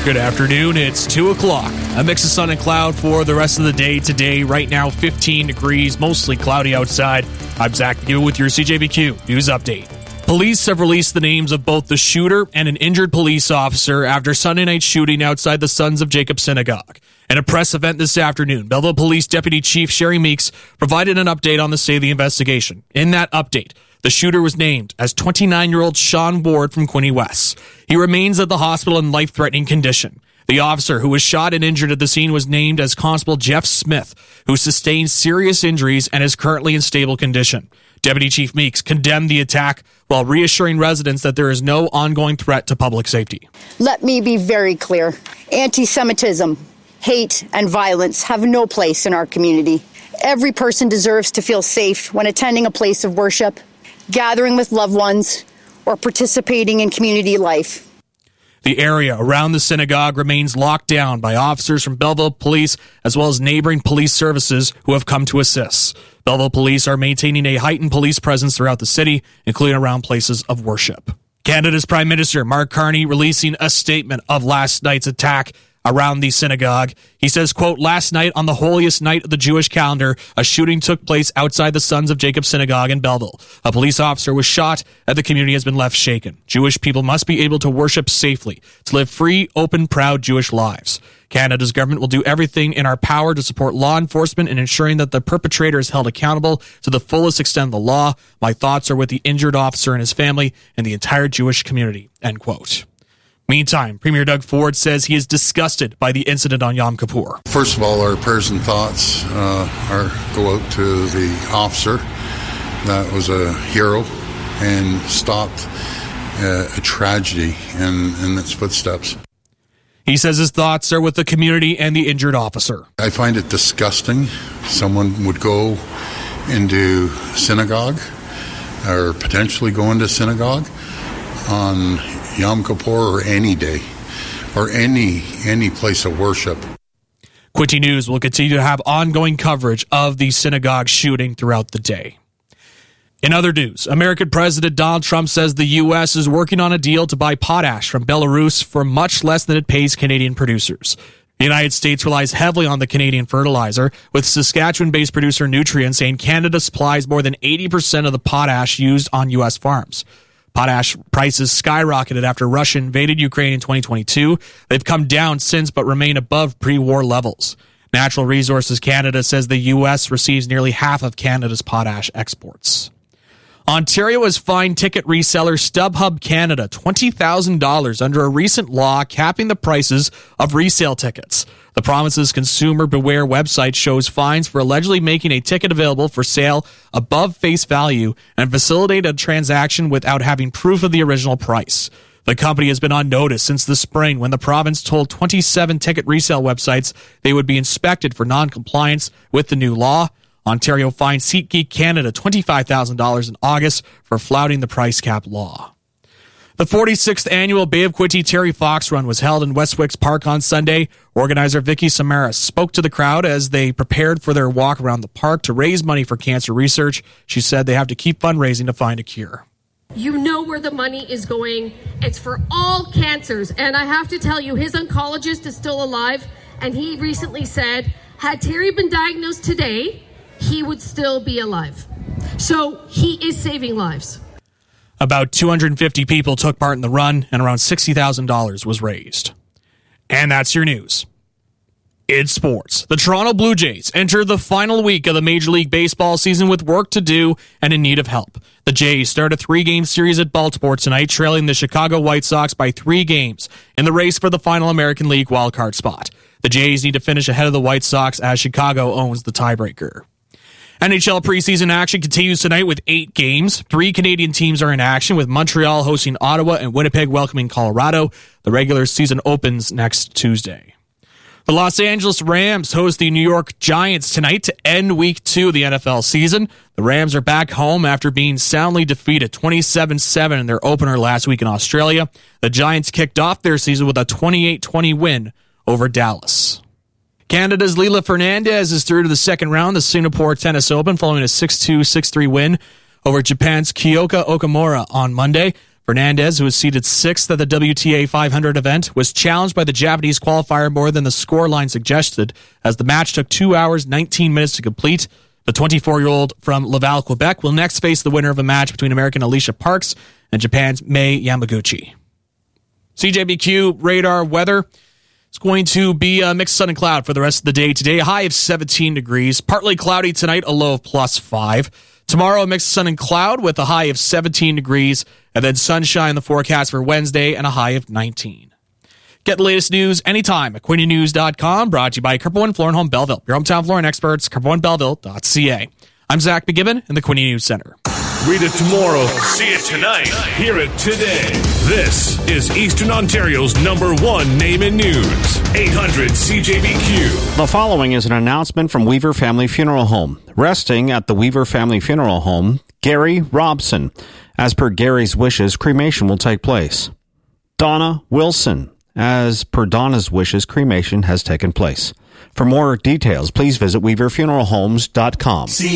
Good afternoon. It's 2 o'clock. A mix of sun and cloud for the rest of the day today. Right now, 15 degrees, mostly cloudy outside. I'm Zach McGill with your CJBQ News Update. Police have released the names of both the shooter and an injured police officer after Sunday night shooting outside the Sons of Jacob Synagogue. In a press event this afternoon, Belleville Police Deputy Chief Sherry Meeks provided an update on the state of the investigation. In that update, the shooter was named as 29-year-old Sean Ward from Quinte West. He remains at the hospital in life-threatening condition. The officer who was shot and injured at the scene was named as Constable Jeff Smith, who sustained serious injuries and is currently in stable condition. Deputy Chief Meeks condemned the attack while reassuring residents that there is no ongoing threat to public safety. Let me be very clear. Anti-Semitism, hate, and violence have no place in our community. Every person deserves to feel safe when attending a place of worship, gathering with loved ones, or participating in community life. The area around the synagogue remains locked down by officers from Belleville Police as well as neighboring police services who have come to assist. Belleville Police are maintaining a heightened police presence throughout the city, including around places of worship. Canada's Prime Minister Mark Carney releasing a statement of last night's attack around the synagogue. He says, quote, "Last night on the holiest night of the Jewish calendar, a shooting took place outside the Sons of Jacob Synagogue in Belleville. A police officer was shot and the community has been left shaken. Jewish people must be able to worship safely, to live free, open, proud Jewish lives. Canada's government will do everything in our power to support law enforcement in ensuring that the perpetrator is held accountable to the fullest extent of the law. My thoughts are with the injured officer and his family and the entire Jewish community," end quote. Meantime, Premier Doug Ford says he is disgusted by the incident on Yom Kippur. First of all, our prayers and thoughts go out to the officer that was a hero and stopped a tragedy in its footsteps. He says his thoughts are with the community and the injured officer. I find it disgusting. Someone would go into synagogue or potentially go into synagogue on Yom Kippur or any day or any place of worship. Quinte News will continue to have ongoing coverage of the synagogue shooting throughout the day. In other news, American President Donald Trump says the U.S. is working on a deal to buy potash from Belarus for much less than it pays Canadian producers. The United States relies heavily on the Canadian fertilizer, with Saskatchewan-based producer Nutrien saying Canada supplies more than 80% of the potash used on U.S. farms. Potash prices skyrocketed after Russia invaded Ukraine in 2022. They've come down since but remain above pre-war levels. Natural Resources Canada says the U.S. receives nearly half of Canada's potash exports. Ontario has fined ticket reseller StubHub Canada $20,000 under a recent law capping the prices of resale tickets. The province's Consumer Beware website shows fines for allegedly making a ticket available for sale above face value and facilitate a transaction without having proof of the original price. The company has been on notice since the spring when the province told 27 ticket resale websites they would be inspected for non-compliance with the new law. Ontario fined SeatGeek Canada $25,000 in August for flouting the price cap law. The 46th annual Bay of Quinte Terry Fox Run was held in Westwicks Park on Sunday. Organizer Vicky Samaras spoke to the crowd as they prepared for their walk around the park to raise money for cancer research. She said they have to keep fundraising to find a cure. You know where the money is going. It's for all cancers. And I have to tell you, his oncologist is still alive. And he recently said, had Terry been diagnosed today, he would still be alive. So he is saving lives. About 250 people took part in the run, and around $60,000 was raised. And that's your news. In sports, the Toronto Blue Jays enter the final week of the Major League Baseball season with work to do and in need of help. The Jays start a 3-game series at Baltimore tonight, trailing the Chicago White Sox by 3 games in the race for the final American League wildcard spot. The Jays need to finish ahead of the White Sox as Chicago owns the tiebreaker. NHL preseason action continues tonight with 8 games. 3 Canadian teams are in action, with Montreal hosting Ottawa and Winnipeg welcoming Colorado. The regular season opens next Tuesday. The Los Angeles Rams host the New York Giants tonight to end Week 2 of the NFL season. The Rams are back home after being soundly defeated 27-7 in their opener last week in Australia. The Giants kicked off their season with a 28-20 win over Dallas. Canada's Lila Fernandez is through to the second round of the Singapore Tennis Open following a 6-2, 6-3 win over Japan's Kyoka Okamura on Monday. Fernandez, who was seeded 6th at the WTA 500 event, was challenged by the Japanese qualifier more than the scoreline suggested, as the match took 2 hours, 19 minutes to complete. The 24-year-old from Laval, Quebec, will next face the winner of a match between American Alicia Parks and Japan's Mei Yamaguchi. CJBQ radar weather. It's going to be a mixed sun and cloud for the rest of the day today. A high of 17 degrees. Partly cloudy tonight, a low of +5. Tomorrow, a mixed sun and cloud with a high of 17 degrees. And then sunshine in the forecast for Wednesday and a high of 19. Get the latest news anytime at QuinnyNews.com. Brought to you by Kirpo and Floor & Home Belleville. Your hometown flooring experts, KirpoandBelleville.ca. I'm Zach McGibbon in the Quinny News Center. Read it tomorrow. See it tonight. Hear it today. This is Eastern Ontario's #1 name in news. 800 CJBQ. The following is an announcement from Weaver Family Funeral Home. Resting at the Weaver Family Funeral Home, Gary Robson. As per Gary's wishes, cremation will take place. Donna Wilson. As per Donna's wishes, cremation has taken place. For more details, please visit weaverfuneralhomes.com.